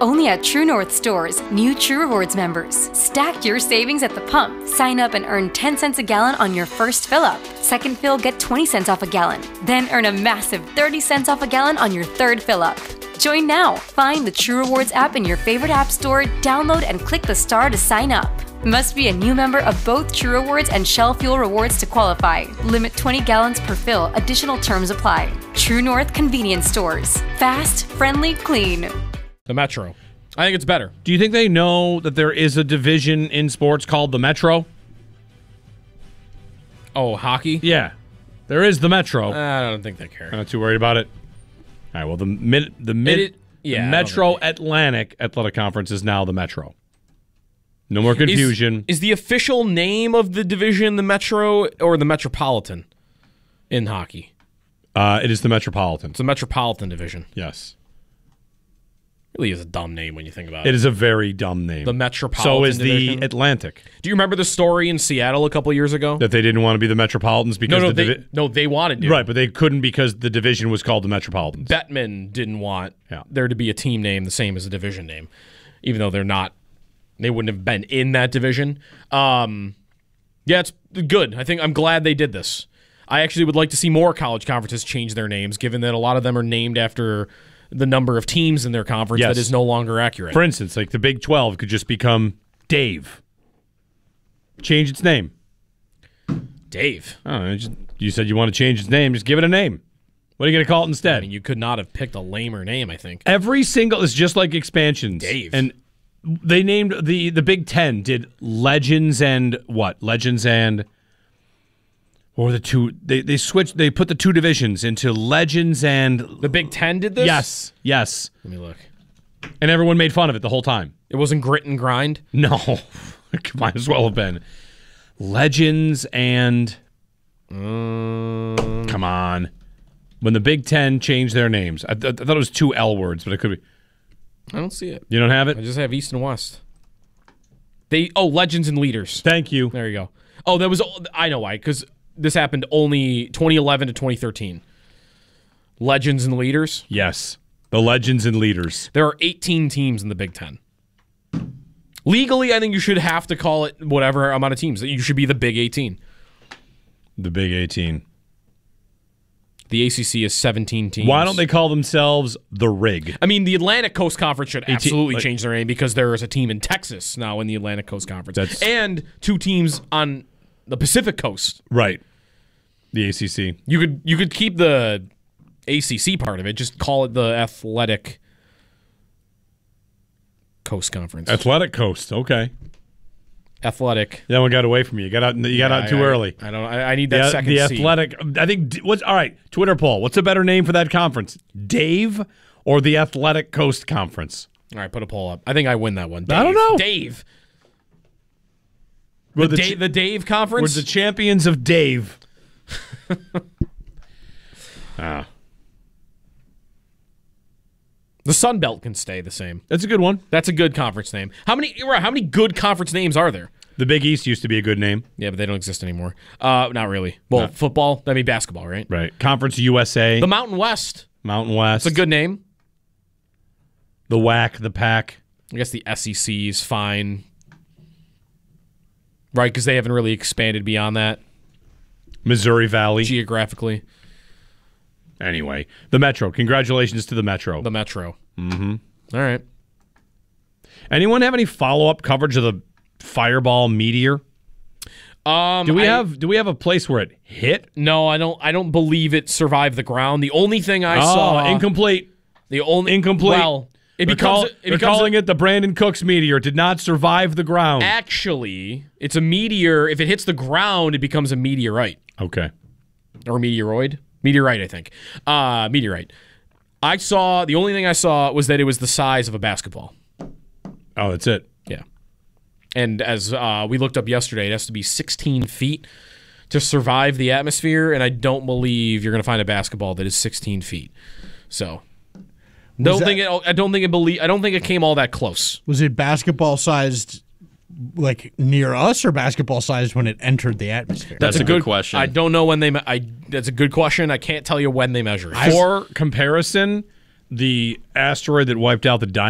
Only at True North stores, new True Rewards members. Stack your savings at the pump. Sign up and earn 10 cents a gallon on your first fill-up. Second fill, get 20 cents off a gallon. Then earn a massive 30 cents off a gallon on your third fill-up. Join now. Find the True Rewards app in your favorite app store, download and click the star to sign up. Must be a new member of both True Rewards and Shell Fuel Rewards to qualify. Limit 20 gallons per fill. Additional terms apply. True North Convenience Stores. Fast, friendly, clean. The Metro. I think it's better. Do you think they know that there is a division in sports called the Metro? Oh, hockey? Yeah. There is the Metro. I don't think they care. I'm not too worried about it. All right, well, the Metro Atlantic Athletic Conference is now the Metro. No more confusion. Is the official name of the division the Metro or the Metropolitan in hockey? It is the Metropolitan. It's the Metropolitan division. Yes. Really is a dumb name when you think about it. It is a very dumb name. The Metropolitan So is division. the Atlantic. Do you remember the story in Seattle a couple of years ago? That they didn't want to be the Metropolitans because they wanted to. Right, but they couldn't because the division was called the Metropolitans. Bettman didn't want there to be a team name the same as a division name, even though they're not. They wouldn't have been in that division. Yeah, it's good. I'm glad they did this. I actually would like to see more college conferences change their names, given that a lot of them are named after the number of teams in their conference that is no longer accurate. For instance, like the Big 12 could just become Dave. Change its name. Dave. Oh, you said you want to change its name. Just give it a name. What are you going to call it instead? I mean, you could not have picked a lamer name, I think. Every single, it's just like expansions. Dave. And they named, the Big Ten did Legends and what? Legends and... Or the two, they switched, they put the two divisions into Legends and... The Big Ten did this? Yes. Let me look. And everyone made fun of it the whole time. It wasn't Grit and Grind? No. It might as well have been. Legends and... Come on. When the Big Ten changed their names. I thought it was two L words, but it could be... I don't see it. You don't have it? I just have East and West. Legends and Leaders. Thank you. There you go. Oh, that was... I know why, because... This happened only 2011 to 2013. Legends and Leaders? Yes. The Legends and Leaders. There are 18 teams in the Big Ten. Legally, I think you should have to call it whatever amount of teams. You should be the Big 18. The Big 18. The ACC is 17 teams. Why don't they call themselves the Rig? I mean, the Atlantic Coast Conference should absolutely change their name because there is a team in Texas now in the Atlantic Coast Conference. And two teams on... the Pacific Coast. Right. The ACC. You could keep the ACC part of it. Just call it the Athletic Coast Conference. Athletic Coast. Okay. Athletic. That one got away from you. You got out too early. I need that second The C. Athletic. I think. All right. Twitter poll. What's a better name for that conference? Dave or the Athletic Coast Conference? All right. Put a poll up. I think I win that one. Dave. I don't know. Dave. The Dave Conference? We're the champions of Dave. The Sun Belt can stay the same. That's a good one. That's a good conference name. How many good conference names are there? The Big East used to be a good name. Yeah, but they don't exist anymore. Not really. Well, football, that'd be basketball, right? Right. Conference USA. The Mountain West. Mountain West. It's a good name. The WAC, the PAC. I guess the SEC is fine. Right, because they haven't really expanded beyond that. Missouri Valley. Geographically. Anyway, the Metro. Congratulations to the Metro. The Metro. Mm-hmm. All right. Anyone have any follow-up coverage of the Fireball meteor? Do we have a place where it hit? No, I don't believe it survived the ground. The only thing I saw incomplete. Incomplete. Well, they're calling it the Brandon Cooks meteor. It did not survive the ground. Actually, it's a meteor. If it hits the ground, it becomes a meteorite. Okay. Or meteoroid? Meteorite, I think. Meteorite. The only thing I saw was that it was the size of a basketball. Oh, that's it. Yeah. And as we looked up yesterday, it has to be 16 feet to survive the atmosphere, and I don't believe you're going to find a basketball that is 16 feet. So... I don't think it came all that close. Was it basketball sized, like near us, or basketball sized when it entered the atmosphere? That's a good question. I don't know when that's a good question. I can't tell you when they measured it. For comparison, the asteroid that wiped out the